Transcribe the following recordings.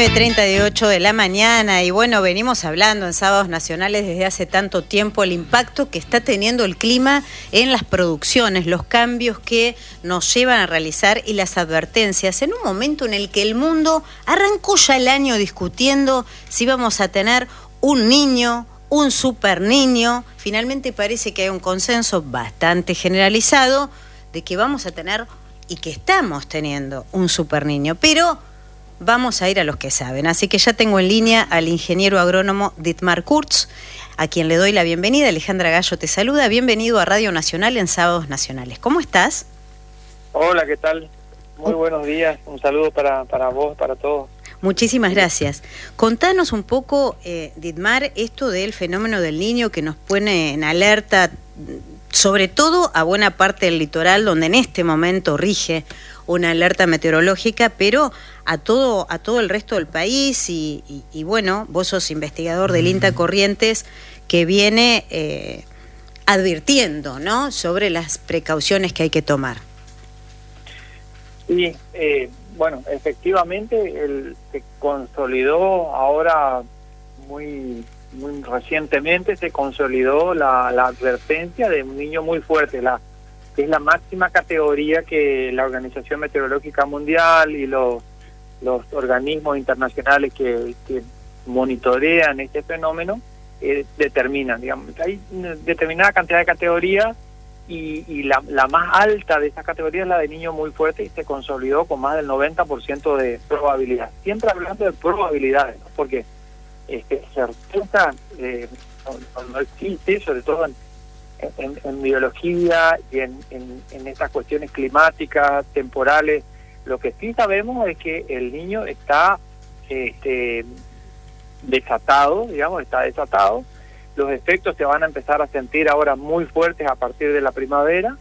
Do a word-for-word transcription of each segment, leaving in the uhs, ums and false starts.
nueve treinta y ocho de la mañana y bueno, venimos hablando en Sábados Nacionales desde hace tanto tiempo el impacto que está teniendo el clima en las producciones, los cambios que nos llevan a realizar y las advertencias en un momento en el que el mundo arrancó ya el año discutiendo si vamos a tener un niño, un super niño. Finalmente parece que hay un consenso bastante generalizado de que vamos a tener y que estamos teniendo un super niño, pero vamos a ir a los que saben. Así que ya tengo en línea al ingeniero agrónomo Dietmar Kurz, a quien le doy la bienvenida. Alejandra Gallo te saluda. Bienvenido a Radio Nacional en Sábados Nacionales. ¿Cómo estás? Hola, ¿qué tal? Muy buenos días. Un saludo para, para vos, para todos. Muchísimas gracias. Contanos un poco, eh, Dietmar, esto del fenómeno del Niño que nos pone en alerta, sobre todo a buena parte del litoral, donde en este momento rige una alerta meteorológica, pero a todo a todo el resto del país y, y, y bueno, vos sos investigador del INTA Corrientes que viene eh, advirtiendo, ¿no?, sobre las precauciones que hay que tomar. Sí, eh, bueno, efectivamente el, se consolidó ahora muy muy recientemente se consolidó la, la advertencia de un niño muy fuerte, la que es la máxima categoría que la Organización Meteorológica Mundial y los los organismos internacionales que, que monitorean este fenómeno eh, determinan, digamos, hay una determinada cantidad de categorías y, y la, la más alta de esas categorías es la de niño muy fuerte y se consolidó con más del noventa por ciento de probabilidad. Siempre hablando de probabilidades, ¿no? Porque este, certeza eh, no, no existe, sobre todo en En, en biología y en, en, en estas cuestiones climáticas, temporales. Lo que sí sabemos es que el niño está este, desatado, digamos, está desatado. Los efectos se van a empezar a sentir ahora muy fuertes a partir de la primavera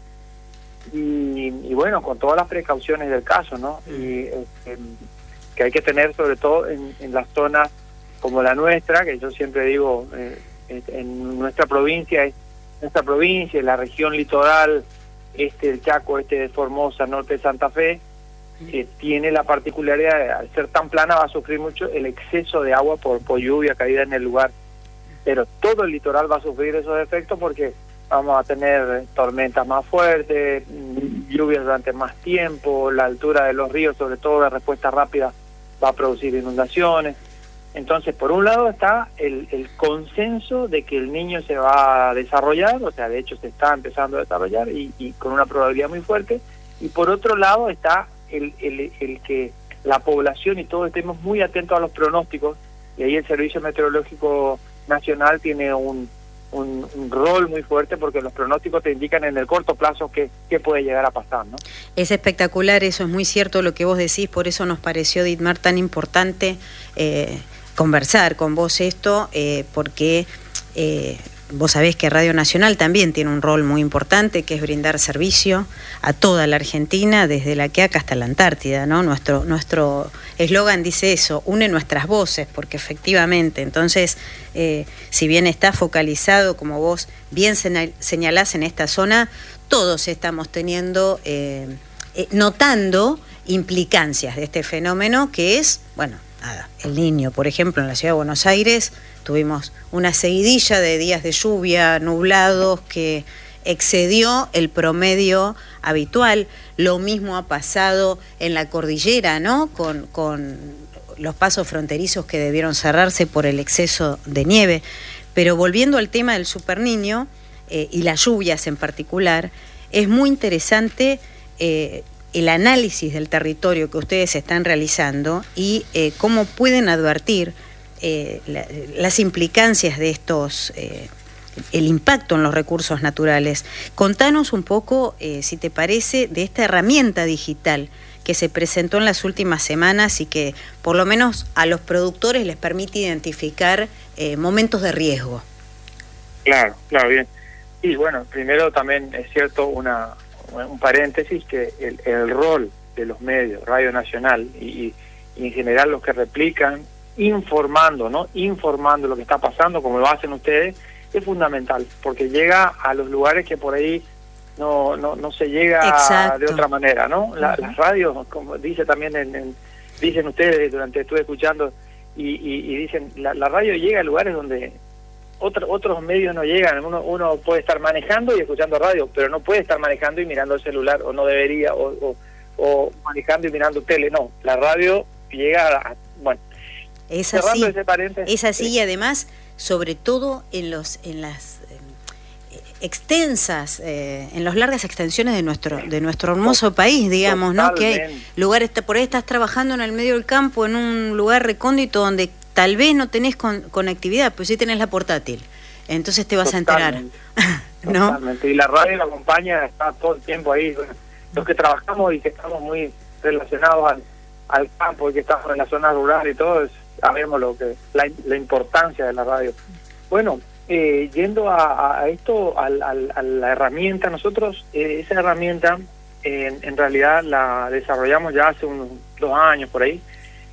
y, y bueno, con todas las precauciones del caso, ¿no? Y este, que hay que tener sobre todo en, en las zonas como la nuestra, que yo siempre digo, eh, en nuestra provincia es nuestra provincia, la región litoral, este del Chaco, este de Formosa, norte de Santa Fe, que tiene la particularidad de, al ser tan plana, va a sufrir mucho el exceso de agua por, por lluvia caída en el lugar. Pero todo el litoral va a sufrir esos efectos porque vamos a tener tormentas más fuertes, lluvias durante más tiempo, la altura de los ríos, sobre todo de respuesta rápida, va a producir inundaciones. Entonces, por un lado está el, el consenso de que el niño se va a desarrollar, o sea, de hecho se está empezando a desarrollar y, y con una probabilidad muy fuerte, y por otro lado está el, el, el que la población y todos estemos muy atentos a los pronósticos, y ahí el Servicio Meteorológico Nacional tiene un, un, un rol muy fuerte porque los pronósticos te indican en el corto plazo qué, qué puede llegar a pasar, ¿no? Es espectacular, eso es muy cierto lo que vos decís, por eso nos pareció, Dietmar, tan importante eh, conversar con vos esto, eh, porque eh, vos sabés que Radio Nacional también tiene un rol muy importante, que es brindar servicio a toda la Argentina, desde la Quiaca hasta la Antártida, ¿no? Nuestro nuestro eslogan dice eso, une nuestras voces, porque efectivamente, entonces, eh, si bien está focalizado, como vos bien señalás en esta zona, todos estamos teniendo, eh, eh, notando implicancias de este fenómeno que es, bueno, nada, el Niño. Por ejemplo, en la ciudad de Buenos Aires tuvimos una seguidilla de días de lluvia nublados que excedió el promedio habitual. Lo mismo ha pasado en la cordillera, ¿no?, con, con los pasos fronterizos que debieron cerrarse por el exceso de nieve. Pero volviendo al tema del superniño eh, y las lluvias en particular, es muy interesante eh, el análisis del territorio que ustedes están realizando y eh, cómo pueden advertir eh, la, las implicancias de estos, eh, el impacto en los recursos naturales. Contanos un poco, eh, si te parece, de esta herramienta digital que se presentó en las últimas semanas y que por lo menos a los productores les permite identificar eh, momentos de riesgo. Claro, claro, bien. Y bueno, primero también es cierto una un paréntesis, que el, el rol de los medios, Radio Nacional y, y en general los que replican, informando, ¿no? Informando lo que está pasando, como lo hacen ustedes, es fundamental, porque llega a los lugares que por ahí no no no se llega. Exacto. De otra manera, ¿no? La, uh-huh. Las radios, como dice también en, en, dicen ustedes, durante estuve escuchando, y, y, y dicen, la, la radio llega a lugares donde otro, otros medios no llegan. Uno, uno puede estar manejando y escuchando radio, pero no puede estar manejando y mirando el celular, o no debería, o, o, o manejando y mirando tele. No, la radio llega a, bueno, es así, ese paréntesis, es así, sí. Y además, sobre todo en los en las eh, extensas, eh, en las largas extensiones de nuestro de nuestro hermoso país, digamos, ¿no? Que hay lugares, por ahí estás trabajando en el medio del campo, en un lugar recóndito donde tal vez no tenés con, conectividad, pero sí tenés la portátil, entonces te vas Totalmente. a enterar, ¿no? Totalmente. Y la radio la acompaña, está todo el tiempo ahí. Los que trabajamos y que estamos muy relacionados al, al campo y que estamos en la zona rural y todo, es, sabemos lo que la, la importancia de la radio. Bueno, eh, yendo a, a esto, a, a, a la herramienta, nosotros eh, esa herramienta eh, en realidad la desarrollamos ya hace unos dos años por ahí,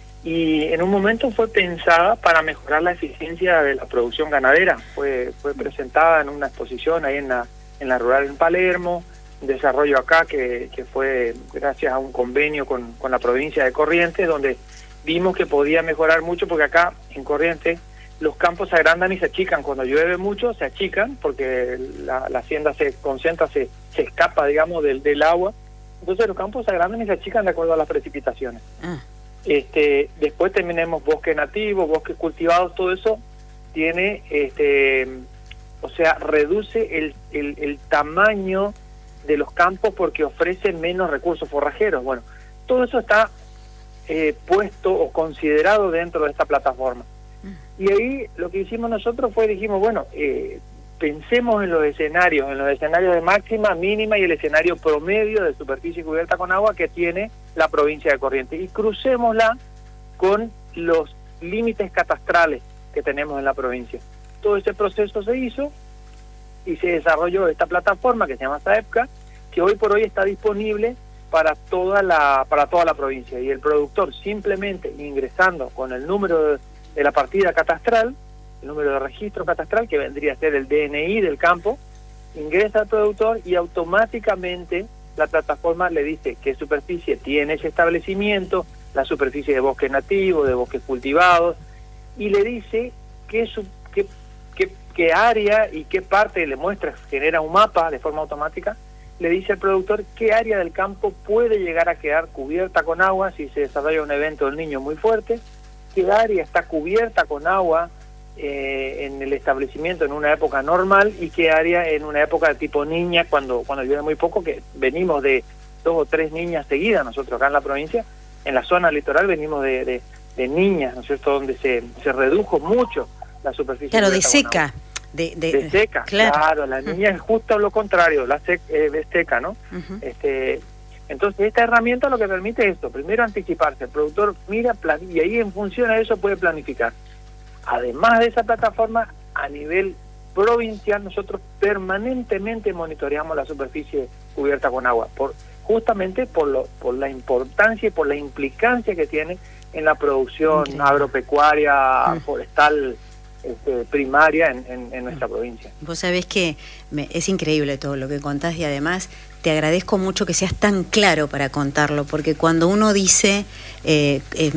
y en un momento fue pensada para mejorar la eficiencia de la producción ganadera. Fue fue presentada en una exposición ahí en la en la rural en Palermo, un desarrollo acá que, que fue gracias a un convenio con, con la provincia de Corrientes, donde vimos que podía mejorar mucho, porque acá en Corrientes los campos se agrandan y se achican. Cuando llueve mucho se achican porque la, la hacienda se concentra, se, se escapa, digamos, del, del agua. Entonces los campos se agrandan y se achican de acuerdo a las precipitaciones. Ah. Este, después tenemos bosque nativo, bosques cultivados, todo eso tiene, este, o sea, reduce el, el, el tamaño de los campos porque ofrece menos recursos forrajeros. Bueno, todo eso está eh, puesto o considerado dentro de esta plataforma. Y ahí lo que hicimos nosotros fue, dijimos, bueno, eh, pensemos en los escenarios, en los escenarios de máxima, mínima y el escenario promedio de superficie cubierta con agua que tiene la provincia de Corrientes, y crucémosla con los límites catastrales que tenemos en la provincia. Todo ese proceso se hizo y se desarrolló esta plataforma que se llama SAEPCA, que hoy por hoy está disponible para toda la para toda la provincia, y el productor simplemente ingresando con el número de, de la partida catastral, el número de registro catastral, que vendría a ser el D N I del campo, ingresa al productor y automáticamente la plataforma le dice qué superficie tiene ese establecimiento, la superficie de bosque nativo, de bosques cultivados, y le dice qué, su, qué, qué, qué área y qué parte, le muestra, genera un mapa de forma automática, le dice al productor qué área del campo puede llegar a quedar cubierta con agua si se desarrolla un evento del Niño muy fuerte, qué área está cubierta con agua eh, en el establecimiento en una época normal, y qué área en una época de tipo niña, cuando cuando llueve muy poco, que venimos de dos o tres niñas seguidas nosotros acá en la provincia. En la zona litoral venimos de, de, de niñas, ¿no es cierto?, donde se, se redujo mucho la superficie. Claro, de seca. De, de, de seca, claro. claro, la niña es justo lo contrario, la sec, eh, es seca, ¿no? Uh-huh. este Entonces esta herramienta lo que permite es esto: primero anticiparse, el productor mira, plan, y ahí en función a eso puede planificar. Además de esa plataforma, a nivel provincial, nosotros permanentemente monitoreamos la superficie cubierta con agua, por justamente por, lo, por la importancia y por la implicancia que tiene en la producción Increíble. agropecuaria, uh-huh. forestal, Este, primaria en, en, en nuestra provincia. Vos sabés que me, es increíble todo lo que contás, y además te agradezco mucho que seas tan claro para contarlo, porque cuando uno dice, eh, eh,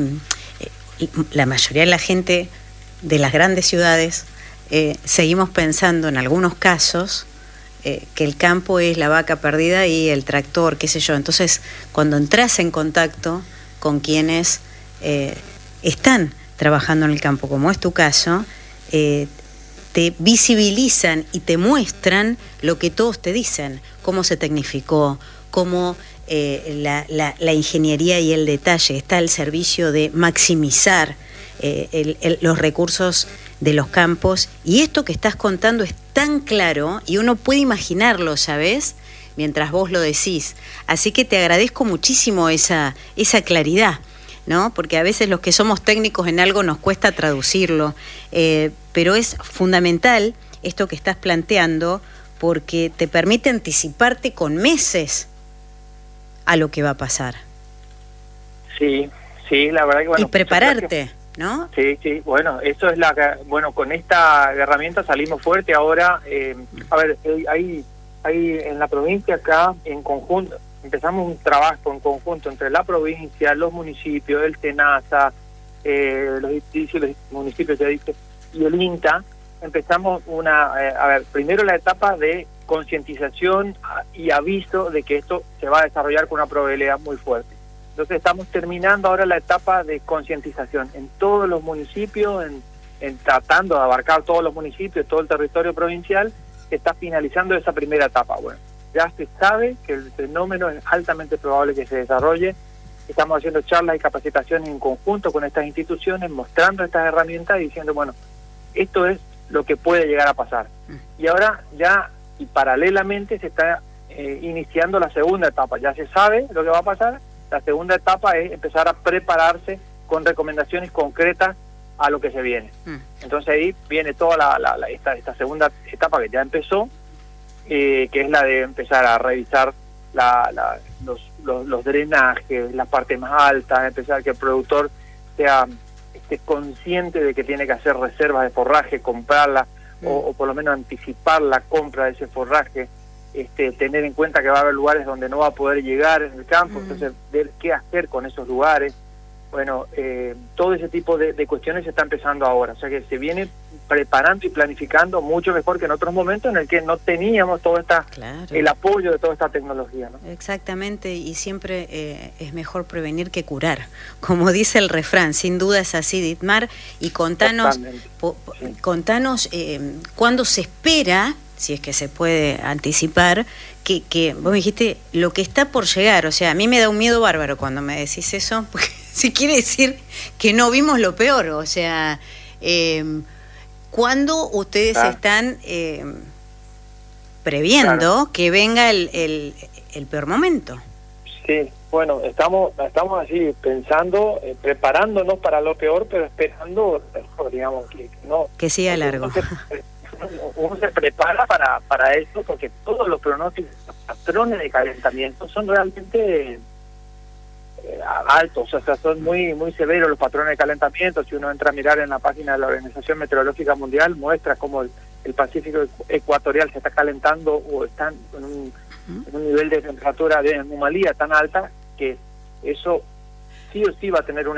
eh, la mayoría de la gente de las grandes ciudades, eh, seguimos pensando en algunos casos eh, que el campo es la vaca perdida y el tractor, qué sé yo. Entonces, cuando entras en contacto con quienes eh, están trabajando en el campo, como es tu caso, Eh, te visibilizan y te muestran lo que todos te dicen, cómo se tecnificó, cómo eh, la, la, la ingeniería y el detalle está al servicio de maximizar eh, el, el, los recursos de los campos. Y esto que estás contando es tan claro y uno puede imaginarlo, ¿sabes?, mientras vos lo decís. Así que te agradezco muchísimo esa, esa claridad, ¿no? Porque a veces los que somos técnicos en algo nos cuesta traducirlo, eh, pero es fundamental esto que estás planteando, porque te permite anticiparte con meses a lo que va a pasar. Sí, sí, la verdad que bueno. Y prepararte, que, ¿no? Sí, sí, bueno, eso es la, bueno, con esta herramienta salimos fuerte ahora. Eh, a ver, hay, hay en la provincia acá en conjunto, empezamos un trabajo en conjunto entre la provincia, los municipios, el SENASA, eh, los, los municipios, ya dije, y el INTA. Empezamos una, eh, a ver, primero la etapa de concientización y aviso de que esto se va a desarrollar con una probabilidad muy fuerte. Entonces estamos terminando ahora la etapa de concientización en todos los municipios, en, en tratando de abarcar todos los municipios, todo el territorio provincial. Se está finalizando esa primera etapa. Bueno, ya se sabe que el fenómeno es altamente probable que se desarrolle. Estamos haciendo charlas y capacitaciones en conjunto con estas instituciones, mostrando estas herramientas y diciendo, bueno, esto es lo que puede llegar a pasar. Y ahora ya, y paralelamente, se está eh, iniciando la segunda etapa. Ya se sabe lo que va a pasar. La segunda etapa es empezar a prepararse con recomendaciones concretas a lo que se viene. Entonces ahí viene toda la, la, la esta, esta segunda etapa que ya empezó, eh, que es la de empezar a revisar la, la, los, los, los drenajes, las partes más altas, empezar que el productor sea esté consciente de que tiene que hacer reservas de forraje, comprarla, mm. o, o por lo menos anticipar la compra de ese forraje, este, tener en cuenta que va a haber lugares donde no va a poder llegar en el campo, mm. entonces ver qué hacer con esos lugares. Bueno, eh, todo ese tipo de, de cuestiones se está empezando ahora, o sea que se viene preparando y planificando mucho mejor que en otros momentos en el que no teníamos todo esta claro. el apoyo de toda esta tecnología, ¿no? Exactamente, y siempre eh, es mejor prevenir que curar, como dice el refrán, sin duda es así, Dietmar, y contanos, po, sí. contanos eh, cuándo se espera, si es que se puede anticipar, que, que vos me dijiste lo que está por llegar, o sea, a mí me da un miedo bárbaro cuando me decís eso, porque si quiere decir que no vimos lo peor, o sea, eh, ¿cuándo ustedes ah. están eh, previendo claro. que venga el, el, el peor momento? Sí, bueno, estamos estamos así pensando, eh, preparándonos para lo peor, pero esperando, digamos, que no... Que siga largo. Uno se, uno se prepara para, para eso, porque todos los pronósticos, los patrones de calentamiento son realmente... altos, o sea, son muy muy severos los patrones de calentamiento. Si uno entra a mirar en la página de la Organización Meteorológica Mundial, muestra cómo el, el Pacífico ecuatorial se está calentando o está en un, en un nivel de temperatura de anomalía tan alta que eso sí o sí va a tener una